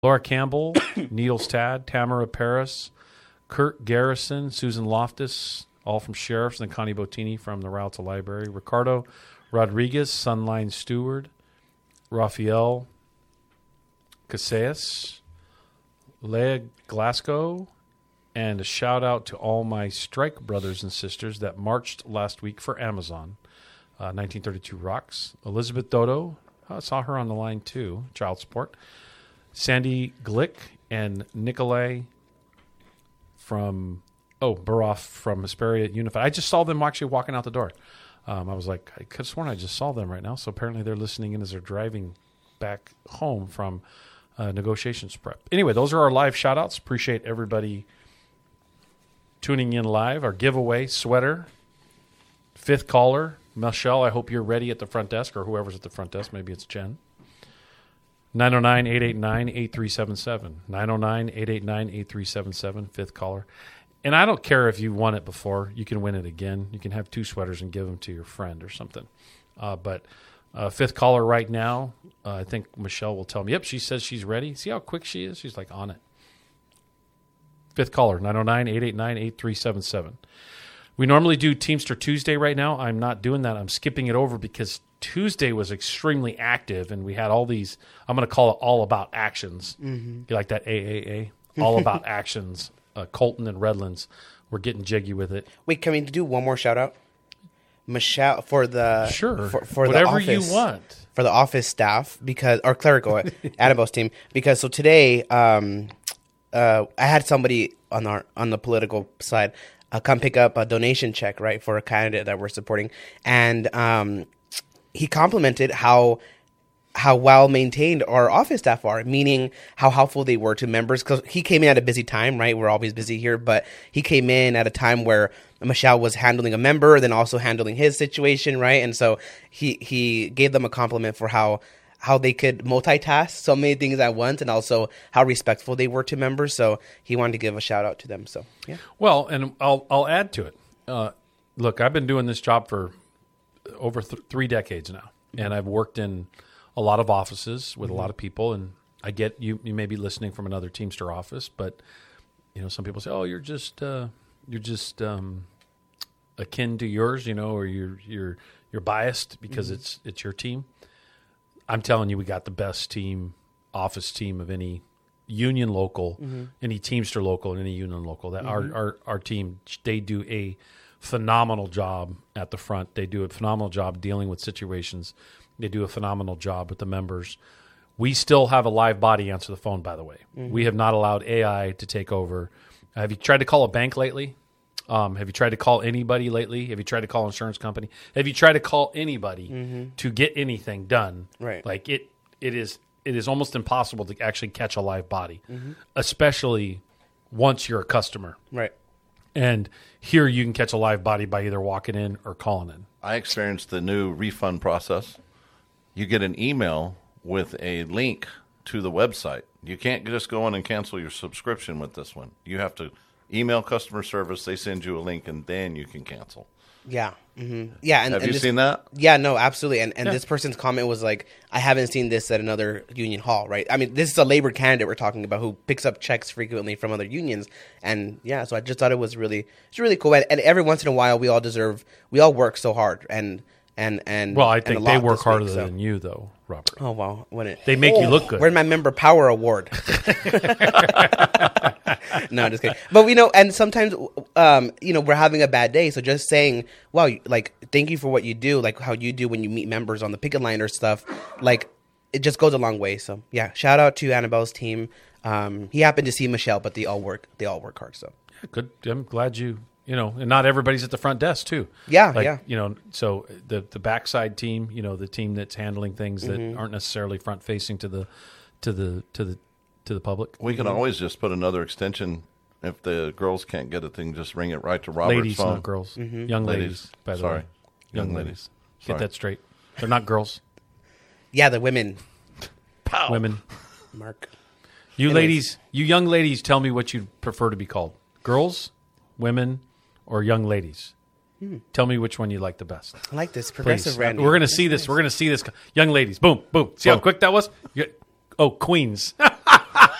Laura Campbell, Needles Tad, Tamara Paris, Kurt Garrison, Susan Loftus, all from Sheriffs, and then Connie Bottini from the Rialto Library. Ricardo Rodriguez, Sunline Steward, Rafael Casillas, Leah Glasgow, and a shout out to all my strike brothers and sisters that marched last week for Amazon. 1932 rocks. Elizabeth Dodo, I saw her on the line too, child support. Sandy Glick and Nikolai from Baroff from Hesperia Unified. I just saw them actually walking out the door. I was like, I could have sworn I just saw them right now. So apparently they're listening in as they're driving back home from negotiations prep. Anyway, those are our live shout outs. Appreciate everybody tuning in live. Our giveaway sweater, fifth caller, Michelle. I hope you're ready at the front desk, or whoever's at the front desk. Maybe it's Jen. 909-889-8377. 909-889-8377, fifth caller. And I don't care if you won it before. You can win it again. You can have two sweaters and give them to your friend or something. But fifth caller right now, I think Michelle will tell me. Yep, she says she's ready. See how quick she is? She's like on it. Fifth caller, 909-889-8377. We normally do Teamster Tuesday right now. I'm not doing that. I'm skipping it over because Tuesday was extremely active, and we had all these, I'm going to call it all about actions. Mm-hmm. You like that AAA? All about actions. Colton and Redlands were getting jiggy with it. Wait, can we do one more shout out? Michelle for the for whatever the office, you want for the office staff or clerical Annabelle's team, because so today I had somebody on the political side come pick up a donation check, right, for a candidate that we're supporting, and he complimented how well maintained our office staff are, meaning how helpful they were to members. Because he came in at a busy time, right? We're always busy here, but he came in at a time where Michelle was handling a member, then also handling his situation, right? And so he gave them a compliment for how they could multitask so many things at once, and also how respectful they were to members. So he wanted to give a shout out to them. So yeah. Well, and I'll add to it. Look, I've been doing this job for over 3 decades now, and I've worked in a lot of offices with a lot of people, and I get you may be listening from another Teamster office, but some people say, "Oh, you're just akin to yours," or you're biased because it's your team. I'm telling you, we got the best office team of any union local, any Teamster local, and any union local. That our team, they do a phenomenal job at the front. They do a phenomenal job dealing with situations. They do a phenomenal job with the members. We still have a live body answer the phone, by the way. We have not allowed AI to take over. Have you tried to call a bank lately? Have you tried to call anybody lately? Have you tried to call an insurance company? Have you tried to call anybody to get anything done? Right. Like it is almost impossible to actually catch a live body, especially once you're a customer. Right. And here you can catch a live body by either walking in or calling in. I experienced the new refund process. You get an email with a link to the website. You can't just go in and cancel your subscription with this one. You have to email customer service. They send you a link, and then you can cancel. Yeah. Mm-hmm. Yeah. Have you seen that? Yeah, no, absolutely. And this person's comment was like, I haven't seen this at another union hall, right? I mean, this is a labor candidate we're talking about who picks up checks frequently from other unions. And yeah, so I just thought it's really cool. And every once in a while, we all work so hard. And well, I think they work harder than you, though, Robert. Oh, wow. They make you look good. Where's my member power award? No, just kidding. But, and sometimes, we're having a bad day. So just saying, wow, like, thank you for what you do, like how you do when you meet members on the picket line or stuff, like, it just goes a long way. So, yeah, shout out to Annabelle's team. He happened to see Michelle, but they all work hard. So, yeah, good. I'm glad and not everybody's at the front desk too. Yeah, yeah. So the backside team, the team that's handling things that aren't necessarily front facing to the public. We can always just put another extension if the girls can't get a thing. Just ring it right to Robert's ladies, phone. Not girls. Young ladies. By the way, young ladies. Get that straight. They're not girls. Yeah, the women. Pow. Women. Mark. You ladies, you young ladies, tell me what you'd prefer to be called: girls, women, or young ladies. Tell me which one you like the best. I like this progressive random. We're going to see this. We're going to see this. Young ladies. Boom, boom. See how quick that was? Oh, queens.